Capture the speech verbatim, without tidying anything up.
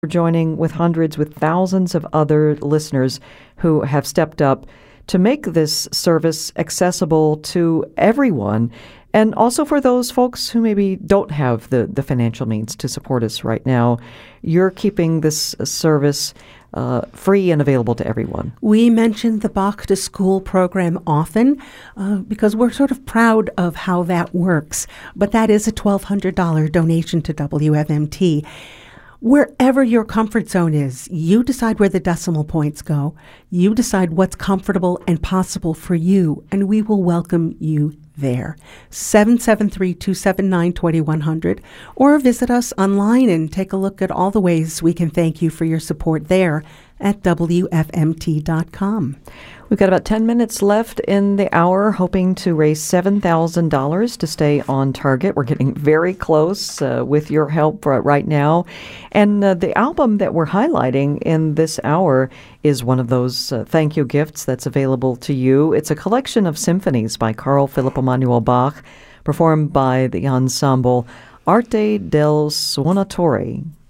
We're joining with hundreds, with thousands of other listeners who have stepped up to make this service accessible to everyone, and also for those folks who maybe don't have the, the financial means to support us right now. You're keeping this service uh, free and available to everyone. We mention the Bach to School program often uh, because we're sort of proud of how that works. But that is a twelve hundred dollars donation to W F M T. Wherever your comfort zone is, you decide where the decimal points go. You decide what's comfortable and possible for you, and we will welcome you there. seven seven three, two seven nine, two one zero zero, or visit us online and take a look at all the ways we can thank you for your support there at W F M T dot com. We've got about ten minutes left in the hour, hoping to raise seven thousand dollars to stay on target. We're getting very close uh, with your help right now. And uh, the album that we're highlighting in this hour is one of those uh, thank you gifts that's available to you. It's a collection of symphonies by Carl Philipp Emanuel Bach, performed by the ensemble Arte del Suonatore.